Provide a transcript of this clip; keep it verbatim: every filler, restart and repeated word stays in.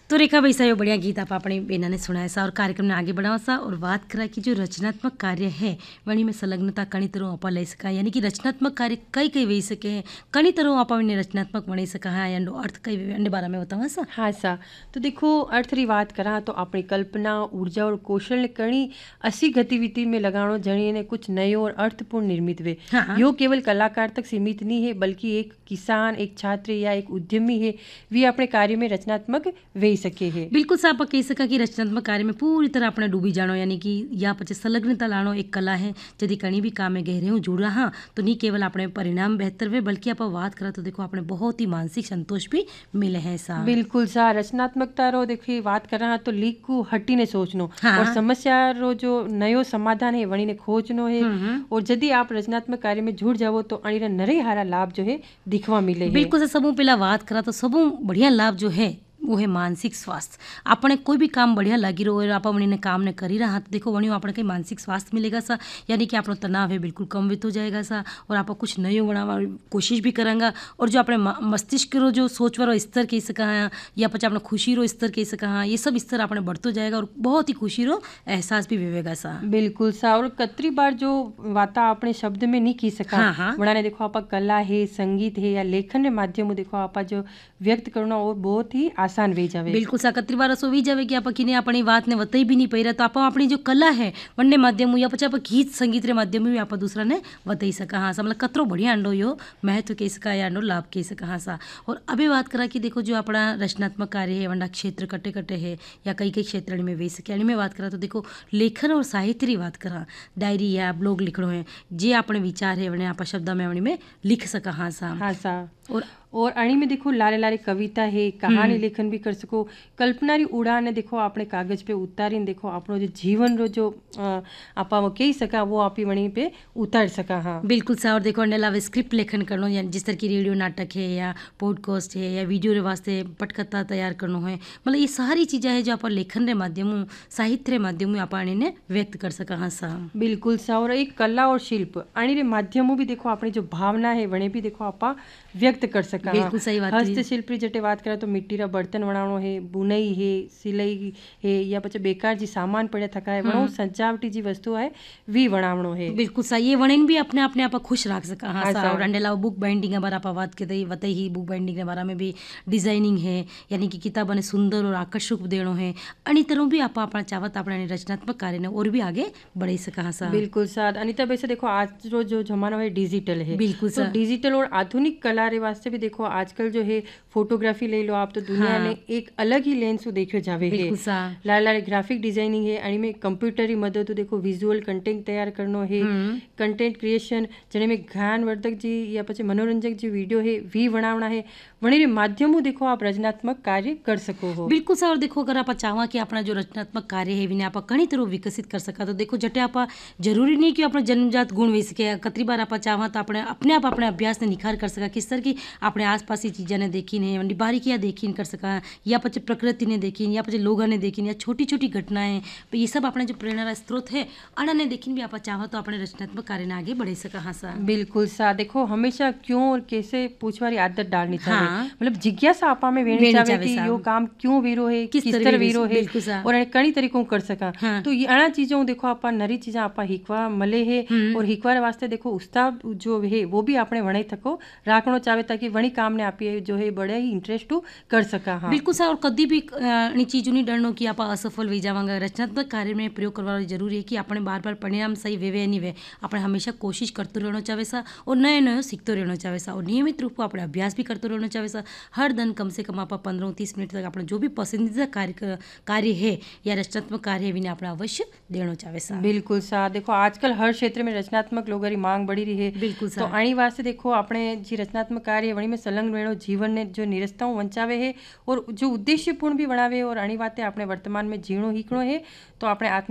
तो रेखा भाई साहब बढ़िया गीत आप अपनी बेना ने सुनाया सा और कार्यक्रम ने आगे बढ़ावा सा और बात करा कि जो रचनात्मक कार्य है वणी में संलग्नता कई तरह आप लई सका यानी कि रचनात्मक कार्य कई कई वही सके हैं कई तरह आप रचनात्मक बनी सका है एंड अर्थ कई एंड बारे में बतावा सा। हाँ सा तो देखो अर्थ री बात करा तो अपनी कल्पना ऊर्जा और कौशल ने कणी असी गतिविधि में लगाणो जणी ने कुछ नयो और अर्थपूर्ण निर्मित वे। हाँ। यो केवल कलाकार तक सीमित नहीं है बल्कि एक किसान एक छात्र या एक उद्यमी है वे अपने कार्य में रचनात्मक वे सके है। बिल्कुल साहब कही सका कि रचनात्मक कार्य में पूरी तरह अपने डूबी जानो यानी कि या पचे संलग्नता लानो एक कला है यदि कहीं भी काम में गहरे हूँ जुड़ा हाँ तो नहीं केवल अपने परिणाम बेहतर हुए बल्कि आप बात करा तो देखो अपने बहुत ही मानसिक संतोष भी मिले हैं सा। बिल्कुल सा रचनात्मकता रो देखिए बात कर रहा तो लीक को हटी ने सोचनो हाँ। और समस्या रो जो नयो समाधान है वणी ने खोजनो है और यदि आप रचनात्मक कार्य में जुड़ जाओ तो अणीरा नरे हारा लाभ जो है दिखवा मिले। बिल्कुल से सबू पहला बात करा तो सबू बढ़िया लाभ जो है वो है मानसिक स्वास्थ्य। आपने कोई भी काम बढ़िया लगी रहो और आप वणी काम ने करी रहा तो देखो वणी आपने कहीं मानसिक स्वास्थ्य मिलेगा सा यानी कि अपना तनाव है बिल्कुल कम वित हो जाएगा सा और आप कुछ नयो बनावा कोशिश भी करेंगे और जो अपने मस्तिष्क रो जो सोच वालो स्तर कह सका है या पचा अपना खुशी रो स्तर कह सका है ये सब स्तर अपने बढ़तो जाएगा और बहुत ही खुशी रो एहसास भी विवेगा सा। बिल्कुल सा और कतरी बार जो वाता अपने शब्द में नहीं की सका हाँ हाँ। बनाने देखो आप कला है संगीत है या लेखन के माध्यम देखो आप जो व्यक्त करना और बहुत ही आसान वे जावे। बिल्कुल सा कतरी बार सो वी जावे कि आप किने अपनी बात ने वतई भी नहीं पैरा तो आप अपनी जो कला है वन्ने माध्यम या पचा आप गीत संगीत रे माध्यम में आप दूसरा ने वतई सका हाँ सा मतलब कतरो बढ़िया अंडो यो महत्व कह सका या अंडो लाभ कह सका हाँ सा। और अभी बात करा कि देखो जो अपना रचनात्मक कार्य है वंडा क्षेत्र कटे कटे है या कई कई क्षेत्र में वे सके में बात करा तो देखो लेखन और साहित्य री बात करा डायरी या ब्लॉग लिखणो है जे अपने विचार है वने आप शब्द में वणी में लिख सका हाँ सा। हाँ सा और और अणी में देखो लारे लारे कविता है कहानी लेखन भी कर सको कल्पना री उड़ान देखो अपने कागज पे उतारी देखो अपनो जो जीवन रो जो आप कही सका वो आप वहीं पे उतार सका। हाँ बिल्कुल सा और देखो अलावा स्क्रिप्ट लेखन करनो यानी जिस तरह की रेडियो नाटक है या पॉडकास्ट है या वीडियो रे वास्ते पटकथा तैयार करनो है मतलब ये सारी चीज़ें है जो आप लेखन रे माध्यम साहित्य रे माध्यम आप ने व्यक्त कर सका हाँ सा। बिल्कुल सा और एक कला और शिल्प अणी रे माध्यम भी देखो अपनी जो भावना है वने भी देखो आप व्यक्त कर सका। बिल्कुल सही बात। हस्तशिल्प री जटे बात करें तो मिट्टी रा बर्तन बनावणो है बुनाई है सिलाई है या पछे बेकार जी सामान पड़े थका है वणो सजावटी जी वस्तु है वी बनावणो है। बिल्कुल सही ये वणन भी अपने अपने आप खुश रख सका हाँ सा। और अंडेला बुक बाइंडिंग के बारे आप बात के दई वतई ही बुक बाइंडिंग के बारे में भी डिजाइनिंग है यानी कि किताब ने सुंदर और आकर्षक देणो है अनी तरह भी आप अपना चाहत अपने रचनात्मक कार्य ने और भी आगे बढ़ाई सका हाँ सा। बिल्कुल सा अनिता वैसे देखो आज रो जो जमाना है डिजिटल है। बिल्कुल तो डिजिटल और आधुनिक कला रे वास्ते भी देखो आजकल जो है फोटोग्राफी ले लो आप तो दुनिया हाँ। ने एक अलग ही लेंस देखो जावे है लाल लाल ग्राफिक डिजाइनिंग है अणी में कंप्यूटर की मदद देखो विजुअल कंटेंट तैयार करनो है कंटेंट क्रिएशन जने में ज्ञानवर्धक जी या पछे मनोरंजक जी वीडियो है वी बनावना है वणी रे माध्यमों देखो आप रचनात्मक कार्य कर सको हो। बिल्कुल सर और देखो अगर आप चाहवा कि अपना जो रचनात्मक कार्य है विने आप कई तरह विकसित कर सका तो देखो जटे आप जरूरी नहीं कि अपना जन्मजात गुण वे सके कतरी बार आप चाहवा तो अपने अपने आप अपने अभ्यास ने निखार कर सका किस तरह की अपने आसपास की चीज़ें ने देखी ने बारीकियाँ देखी कर सका या पचे प्रकृति ने देखी या पचे लोगों ने देखी या छोटी छोटी घटनाएं ये सब अपने जो प्रेरणा स्त्रोत है अना ने देखी भी आप चाहो तो अपने रचनात्मक कार्य ने आगे बढ़े सका हाँ सा। बिल्कुल सा देखो हमेशा क्यों और कैसे पूछवारी आदत डालनी चाहिए मतलब जिज्ञासा आपा में वेणी चाहे कि यो काम क्यों वीरो है किस तरह वीरो है और कई तरीकों कर सका हाँ। तो ये अना चीजों देखो आपा नरी चीजा आपा हिकवा मले है और हिकवा वास्ते देखो उस्ताद जो है वो भी आपने वणे थको राखनो चाहे ताकि वणी काम ने आपी जो है बड़े ही इंटरेस्ट कर सका। हाँ बिल्कुल सर और कभी भी चीजों नहीं डरनो कि आप असफल वे जावांगा रचनात्मक कार्य में प्रयोग करवा जरूरी है कि अपने बार बार परिणाम सही वे वे नहीं वे अपने हमेशा कोशिश करते रहना चाहे सा और नए नए सीखते रहना चाहे सा और नियमित रूप से अपने अभ्यास भी करते रहना चाहे सा हर दिन कम से कम आप पंद्रह तीस मिनट तक अपना जो भी पसंदीदा कार्य कार्य है या रचनात्मक कार्य है विने अपना अवश्य देना चाहे सा। बिल्कुल सा देखो आजकल हर क्षेत्र में रचनात्मक लोगों की मांग बढ़ी रही है। बिल्कुल तो अणी वास्ते देखो अपने जी रचनात्मक कार्य वणी में संलग्न रहनो जीवन ने जो निरस्ताओं वंचावे है और जो उद्देश्यपूर्ण भी बनावे और अणी वाते अपने वर्तमान में जीणो हीकणो है तो अपने आत्म